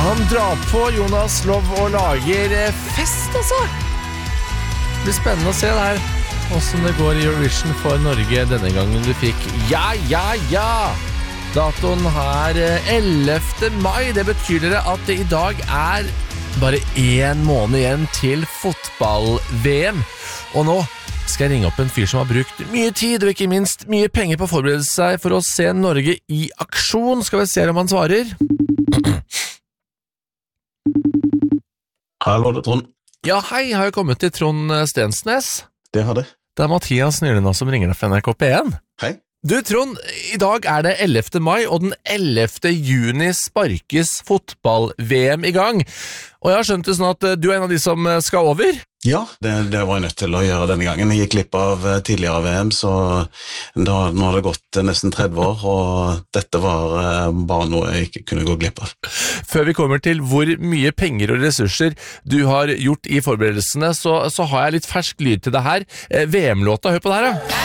Han drar på Jonas Lov og lager fest, altså. Det blir spennende å se det her. Hvordan det går i Eurovision for Norge denne gangen du fikk ja. Datoen her 11. mai. Det betyr dere at det i dag er bare 1 måned igjen til fotball-VM. Og nå skal jeg ringe opp en fyr som har brukt mye tid og ikke minst mye penger på å forberede seg for å se Norge i aksjon. Skal vi se om han svarer? Hallo, det er Trond. Ja, hei, har jeg kommet til Trond Stensnes? Det har det. Det er Mathias Nylund som ringer deg fra NRK P1. Hei. Du, Trond, i dag er det 11. mai, og den 11. juni sparkes fotball-VM i gang. Og jeg har skjønt det sånn at du er en av de som skal over? Ja, det var jeg nødt til å gjøre denne gangen. Jeg gikk glipp av tidligere VM, så nå har det gått nesten 30 år, og dette var bare noe jeg ikke kunne gå glipp av. Før vi kommer til hvor mye penger og ressurser du har gjort i forberedelsene, så har jeg litt fersk lyd til det her. VM-låta, hør på det her da.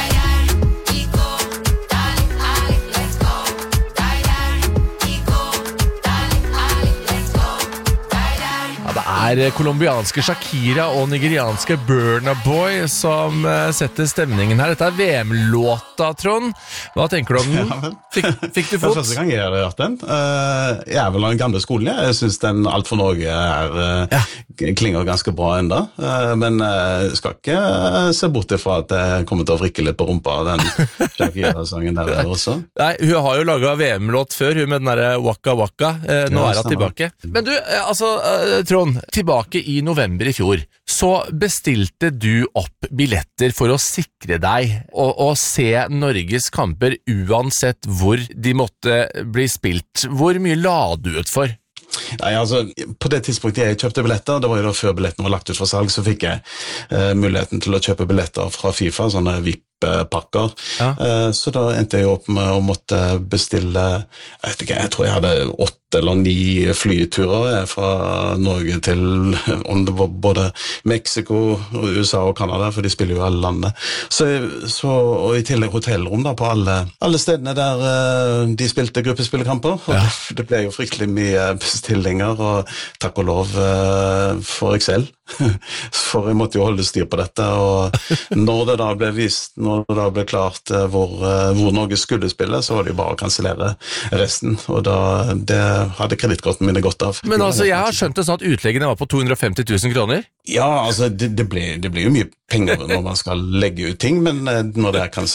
Det er kolombianske Shakira og nigerianske Burna Boy som setter stemningen her. Dette er VM-låta, Trond. Hva tenker du om den? Fikk du fot? Det er første gang jeg har hørt den. Jeg er vel av den gamle skolen. Jeg synes den Alt for Norge klinger ganske bra enda. Men jeg skal ikke se bort ifra at jeg kommer til å vrikke litt på rumpa av den Shakira-sangen der også. Nei, hun har jo laget VM-låt før, hun med den der Waka Waka. Nå er hun tilbake. Men du, altså, Trond, tilbake i november i fjor, så bestilte du opp billetter for å sikre deg og se Norges kamper uansett hvor de måtte bli spilt. Hvor mye la du ut for? Nei, altså, på det tidspunktet jeg kjøpte billetter, det var jo da før billettene var lagt ut for salg, så fikk jeg muligheten til å kjøpe billetter fra FIFA, sånne VIP-pakker. Ja. Så da endte jeg opp med å måtte bestille, jeg tror jeg hadde 8 eller 9 flyturer fra Norge til om det var både Mexico, USA og Kanada, for de spiller jo alle landene. Og i tillegg hotellrom da, på alle stedene der de spilte gruppespillekamper. Ja. Det ble jo fryktelig mye bestillinger, og takk og lov for Excel. For jeg måtte jo holde styr på dette, og når det da ble vist, når det da ble klart hvor Norge skulle spille, så var det jo bare å kansellere resten, og da det hadde kredittkortene mine godt av. Men altså, jeg har skjønt det sånn at utleggene var på 250 000 kroner? Ja, altså, det blir jo mye penger når man skal legge ut ting, men når det er